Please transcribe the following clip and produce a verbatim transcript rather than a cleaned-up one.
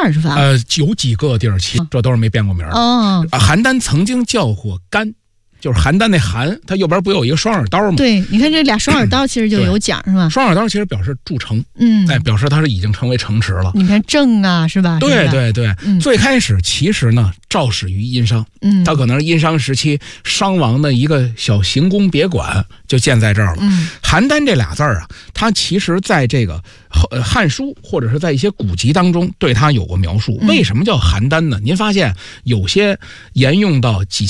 儿是吧？ 呃，有几个地儿其实这都是没变过名儿的。 哦， 啊，邯郸曾经叫过甘。就是邯郸那邯，它右边不有一个双耳刀吗？ 对，你看这俩双耳刀其实就有讲是吧？ 双耳刀其实表示筑城， 嗯， 哎，表示它是已经成为城池了。 你看郑啊，是吧？ 对对对， 嗯、 最开始其实呢，肇始于殷商， 嗯， 它可能是殷商时期商王的一个小行宫别馆就建在这儿了。 嗯， 邯郸这俩字儿啊，它其实在这个《汉书》或者是在一些古籍当中对它有过描述。为什么叫邯郸呢？您发现有些沿用到几千。